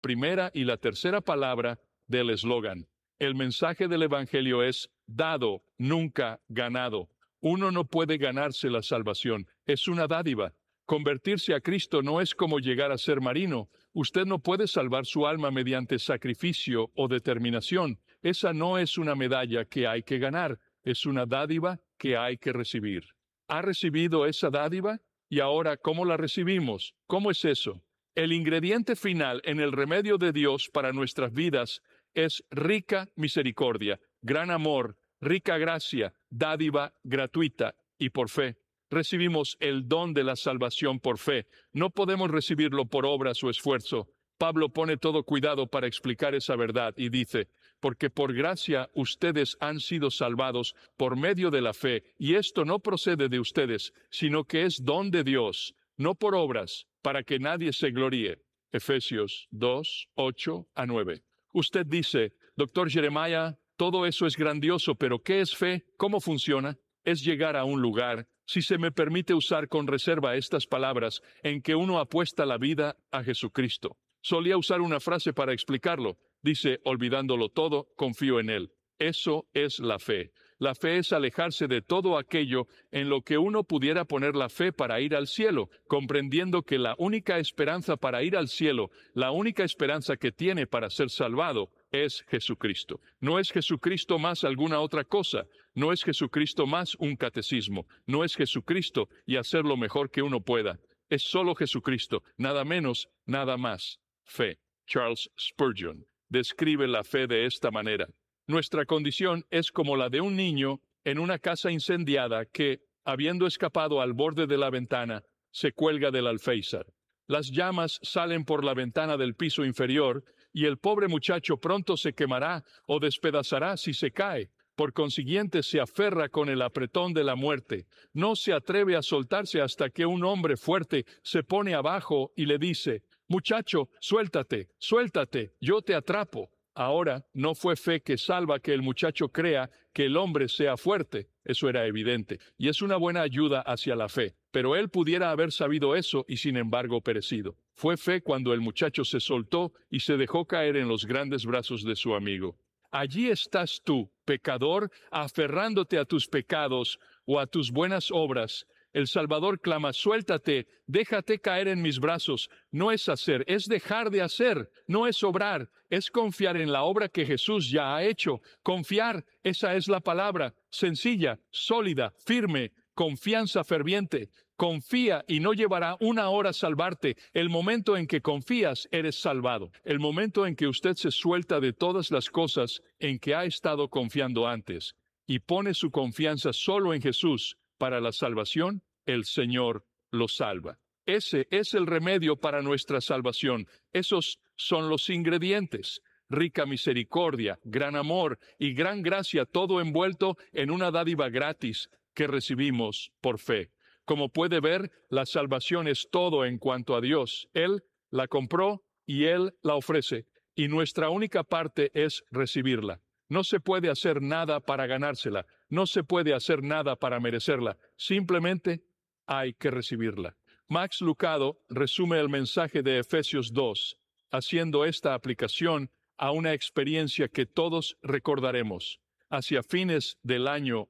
primera y la tercera palabra del eslogan. El mensaje del Evangelio es dado, nunca ganado. Uno no puede ganarse la salvación, es una dádiva. Convertirse a Cristo no es como llegar a ser marino. Usted no puede salvar su alma mediante sacrificio o determinación. Esa no es una medalla que hay que ganar, es una dádiva que hay que recibir. ¿Ha recibido esa dádiva? Y ahora, ¿cómo la recibimos? ¿Cómo es eso? El ingrediente final en el remedio de Dios para nuestras vidas es rica misericordia, gran amor, rica gracia, dádiva gratuita y por fe. Recibimos el don de la salvación por fe. No podemos recibirlo por obras o esfuerzo. Pablo pone todo cuidado para explicar esa verdad y dice, porque por gracia ustedes han sido salvados por medio de la fe, y esto no procede de ustedes, sino que es don de Dios, no por obras, para que nadie se gloríe. Efesios 2, 8 a 9. Usted dice, Dr. Jeremiah, todo eso es grandioso, pero ¿qué es fe? ¿Cómo funciona? Es llegar a un lugar, si se me permite usar con reserva estas palabras, en que uno apuesta la vida a Jesucristo. Solía usar una frase para explicarlo. Dice, olvidándolo todo, confío en Él. Eso es la fe. La fe es alejarse de todo aquello en lo que uno pudiera poner la fe para ir al cielo, comprendiendo que la única esperanza para ir al cielo, la única esperanza que tiene para ser salvado, es Jesucristo. No es Jesucristo más alguna otra cosa, no es Jesucristo más un catecismo, no es Jesucristo y hacer lo mejor que uno pueda. Es solo Jesucristo, nada menos, nada más. Fe. Charles Spurgeon describe la fe de esta manera. Nuestra condición es como la de un niño en una casa incendiada que, habiendo escapado al borde de la ventana, se cuelga del alféizar. Las llamas salen por la ventana del piso inferior y el pobre muchacho pronto se quemará o despedazará si se cae. Por consiguiente, se aferra con el apretón de la muerte. No se atreve a soltarse hasta que un hombre fuerte se pone abajo y le dice, «Muchacho, suéltate, suéltate, yo te atrapo». Ahora, no fue fe que salva que el muchacho crea que el hombre sea fuerte. Eso era evidente, y es una buena ayuda hacia la fe. Pero él pudiera haber sabido eso y sin embargo perecido. Fue fe cuando el muchacho se soltó y se dejó caer en los grandes brazos de su amigo. Allí estás tú, pecador, aferrándote a tus pecados o a tus buenas obras. El Salvador clama, suéltate, déjate caer en mis brazos. No es hacer, es dejar de hacer. No es obrar, es confiar en la obra que Jesús ya ha hecho. Confiar, esa es la palabra, sencilla, sólida, firme, confianza ferviente. Confía y no llevará una hora salvarte. El momento en que confías, eres salvado. El momento en que usted se suelta de todas las cosas en que ha estado confiando antes y pone su confianza solo en Jesús para la salvación, el Señor lo salva. Ese es el remedio para nuestra salvación. Esos son los ingredientes. Rica misericordia, gran amor y gran gracia, todo envuelto en una dádiva gratis que recibimos por fe. Como puede ver, la salvación es todo en cuanto a Dios. Él la compró y Él la ofrece, y nuestra única parte es recibirla. No se puede hacer nada para ganársela, no se puede hacer nada para merecerla, simplemente hay que recibirla. Max Lucado resume el mensaje de Efesios 2, haciendo esta aplicación a una experiencia que todos recordaremos. Hacia fines del año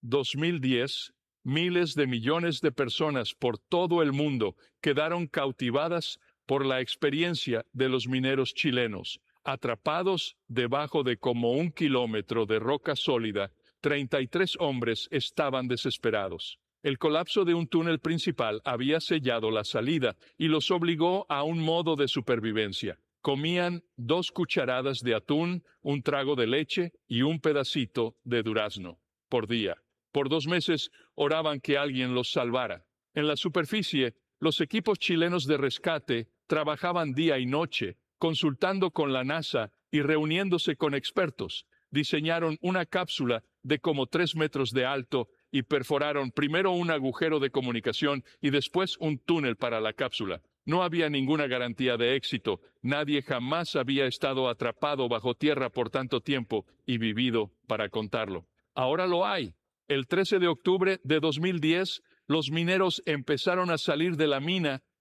2010, miles de millones de personas por todo el mundo quedaron cautivadas por la experiencia de los mineros chilenos. Atrapados debajo de como 1 kilómetro de roca sólida, 33 hombres estaban desesperados. El colapso de un túnel principal había sellado la salida y los obligó a un modo de supervivencia. Comían 2 cucharadas de atún, un trago de leche y un pedacito de durazno por día. Por 2 meses oraban que alguien los salvara. En la superficie, los equipos chilenos de rescate trabajaban día y noche, consultando con la NASA y reuniéndose con expertos. Diseñaron una cápsula de como 3 metros de alto y perforaron primero un agujero de comunicación y después un túnel para la cápsula. No había ninguna garantía de éxito. Nadie jamás había estado atrapado bajo tierra por tanto tiempo y vivido para contarlo. Ahora lo hay. El 13 de octubre de 2010, los mineros empezaron a salir de la mina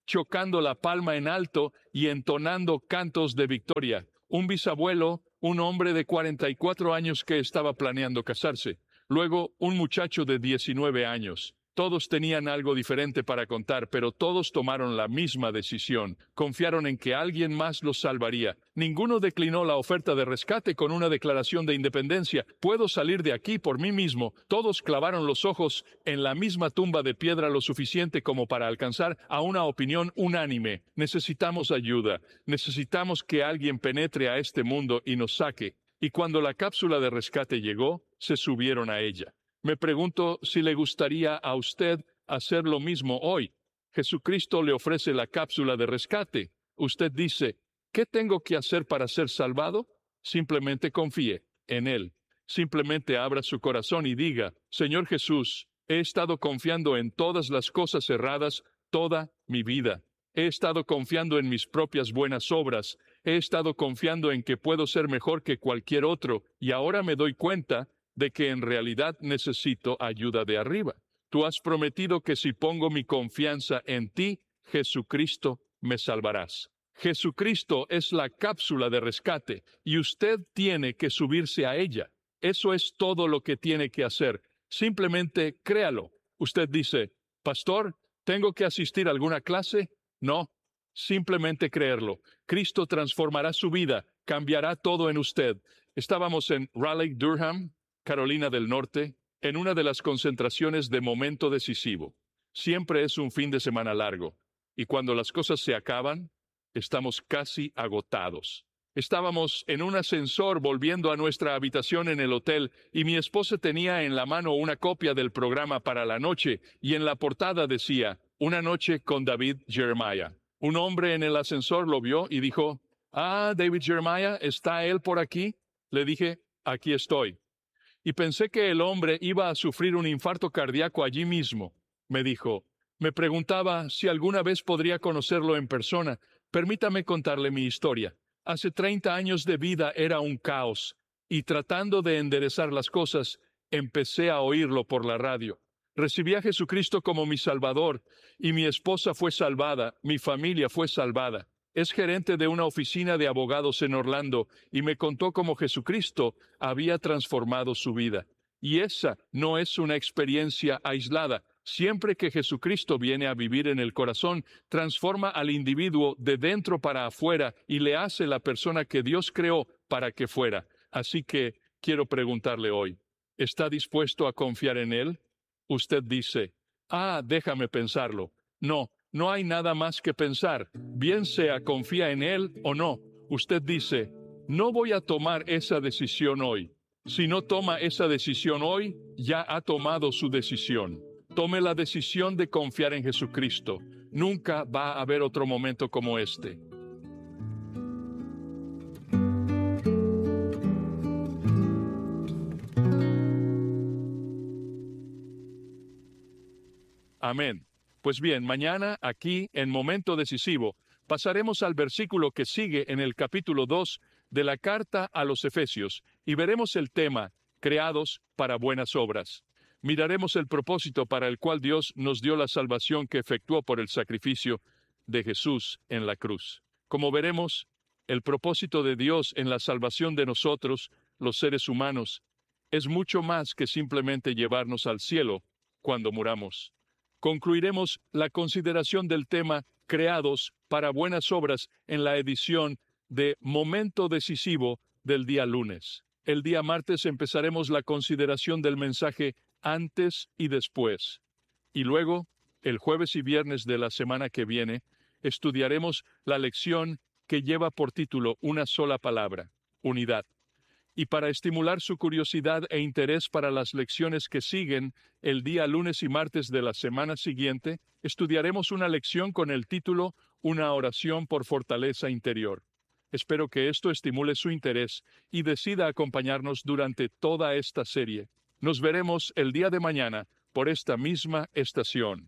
chocando la palma en alto y entonando cantos de victoria. Un bisabuelo, un hombre de 44 años que estaba planeando casarse. Luego, un muchacho de 19 años. Todos tenían algo diferente para contar, pero todos tomaron la misma decisión. Confiaron en que alguien más los salvaría. Ninguno declinó la oferta de rescate con una declaración de independencia. Puedo salir de aquí por mí mismo. Todos clavaron los ojos en la misma tumba de piedra lo suficiente como para alcanzar a una opinión unánime. Necesitamos ayuda. Necesitamos que alguien penetre a este mundo y nos saque. Y cuando la cápsula de rescate llegó, se subieron a ella. Me pregunto si le gustaría a usted hacer lo mismo hoy. Jesucristo le ofrece la cápsula de rescate. Usted dice, ¿qué tengo que hacer para ser salvado? Simplemente confíe en Él. Simplemente abra su corazón y diga, Señor Jesús, he estado confiando en todas las cosas erradas toda mi vida. He estado confiando en mis propias buenas obras. He estado confiando en que puedo ser mejor que cualquier otro, y ahora me doy cuenta de que en realidad necesito ayuda de arriba. Tú has prometido que si pongo mi confianza en ti, Jesucristo, me salvarás. Jesucristo es la cápsula de rescate y usted tiene que subirse a ella. Eso es todo lo que tiene que hacer. Simplemente créalo. Usted dice, Pastor, ¿tengo que asistir a alguna clase? No, simplemente creerlo. Cristo transformará su vida, cambiará todo en usted. Estábamos en Raleigh-Durham, Carolina del Norte, en una de las concentraciones de momento decisivo. Siempre es un fin de semana largo, y cuando las cosas se acaban, estamos casi agotados. Estábamos en un ascensor volviendo a nuestra habitación en el hotel, y mi esposa tenía en la mano una copia del programa para la noche, y en la portada decía, Una noche con David Jeremiah. Un hombre en el ascensor lo vio y dijo, David Jeremiah, ¿está él por aquí? Le dije, aquí estoy. Y pensé que el hombre iba a sufrir un infarto cardíaco allí mismo. Me dijo, me preguntaba si alguna vez podría conocerlo en persona. Permítame contarle mi historia. Hace 30 años de vida era un caos, y tratando de enderezar las cosas, empecé a oírlo por la radio. Recibí a Jesucristo como mi Salvador, y mi esposa fue salvada, mi familia fue salvada. Es gerente de una oficina de abogados en Orlando y me contó cómo Jesucristo había transformado su vida. Y esa no es una experiencia aislada. Siempre que Jesucristo viene a vivir en el corazón, transforma al individuo de dentro para afuera y le hace la persona que Dios creó para que fuera. Así que quiero preguntarle hoy, ¿está dispuesto a confiar en Él? Usted dice, déjame pensarlo. No hay nada más que pensar, bien sea confía en Él o no. Usted dice, no voy a tomar esa decisión hoy. Si no toma esa decisión hoy, ya ha tomado su decisión. Tome la decisión de confiar en Jesucristo. Nunca va a haber otro momento como este. Amén. Pues bien, mañana, aquí, en Momento Decisivo, pasaremos al versículo que sigue en el capítulo 2 de la carta a los Efesios y veremos el tema, creados para buenas obras. Miraremos el propósito para el cual Dios nos dio la salvación que efectuó por el sacrificio de Jesús en la cruz. Como veremos, el propósito de Dios en la salvación de nosotros, los seres humanos, es mucho más que simplemente llevarnos al cielo cuando muramos. Concluiremos la consideración del tema Creados para buenas obras en la edición de Momento Decisivo del día lunes. El día martes empezaremos la consideración del mensaje Antes y Después. Y luego, el jueves y viernes de la semana que viene, estudiaremos la lección que lleva por título una sola palabra, unidad. Y para estimular su curiosidad e interés para las lecciones que siguen, el día lunes y martes de la semana siguiente, estudiaremos una lección con el título Una oración por fortaleza interior. Espero que esto estimule su interés y decida acompañarnos durante toda esta serie. Nos veremos el día de mañana por esta misma estación.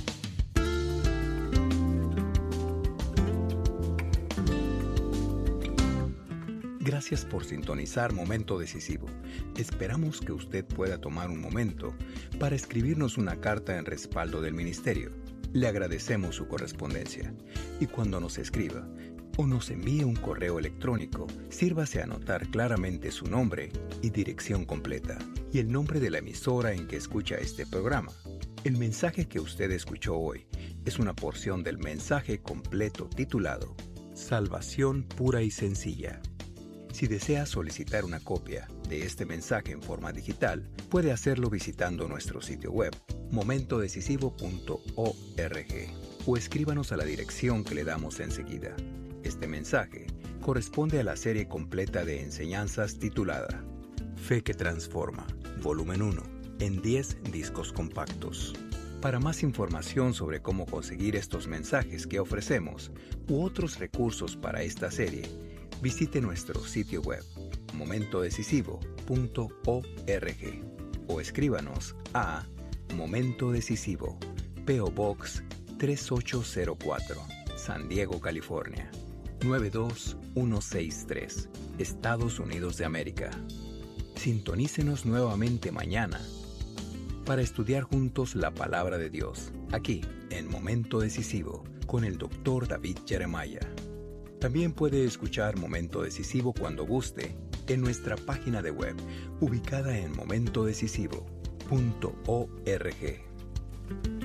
Gracias por sintonizar Momento Decisivo. Esperamos que usted pueda tomar un momento para escribirnos una carta en respaldo del ministerio. Le agradecemos su correspondencia y cuando nos escriba o nos envíe un correo electrónico, sírvase a anotar claramente su nombre y dirección completa y el nombre de la emisora en que escucha este programa. El mensaje que usted escuchó hoy es una porción del mensaje completo titulado Salvación pura y sencilla. Si desea solicitar una copia de este mensaje en forma digital, puede hacerlo visitando nuestro sitio web, momentodecisivo.org, o escríbanos a la dirección que le damos enseguida. Este mensaje corresponde a la serie completa de enseñanzas titulada Fe que Transforma, volumen 1, en 10 discos compactos. Para más información sobre cómo conseguir estos mensajes que ofrecemos u otros recursos para esta serie, visite nuestro sitio web, momentodecisivo.org, o escríbanos a Momento Decisivo, P.O. Box 3804, San Diego, California, 92163, Estados Unidos de América. Sintonícenos nuevamente mañana para estudiar juntos la Palabra de Dios, aquí en Momento Decisivo, con el Dr. David Jeremiah. También puede escuchar Momento Decisivo cuando guste en nuestra página de web, ubicada en momentodecisivo.org.